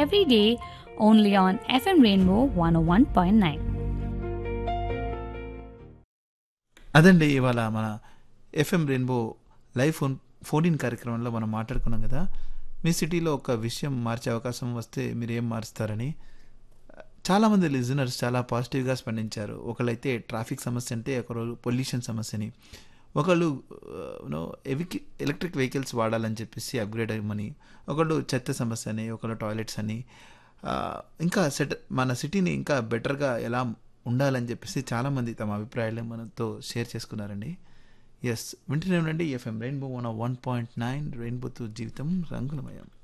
every day only on FM Rainbow 101.9. అదండి ఇవాళ మన FM rainbow live phone in కార్యక్రమంలో మనం మాట్లాడుకున్నాం కదా, మీ సిటీలో ఒక విషయం మార్చే అవకాశం వస్తే మీరు ఏం మారుస్తారని. చాలామంది లిజనర్స్ చాలా పాజిటివ్గా స్పందించారు. ఒకళ్ళైతే ట్రాఫిక్ సమస్య అంటే, ఒకరు పొల్యూషన్ సమస్యని, ఒకళ్ళు ఎలక్ట్రిక్ వెహికల్స్ వాడాలని చెప్పేసి అప్గ్రేడ్ అయ్యమని, ఒకళ్ళు చెత్త సమస్య అని, ఒకళ్ళు టాయిలెట్స్ అని, ఇంకా మన సిటీని ఇంకా బెటర్గా ఎలా ఉండాలని చెప్పేసి చాలామంది తమ అభిప్రాయాలు మనతో షేర్ చేసుకున్నారండి. ఎస్, వింటూనే ఉండండి ఎఫ్ఎం రెయిన్బో 101.9, రెయిన్బోతో జీవితం రంగులమయం.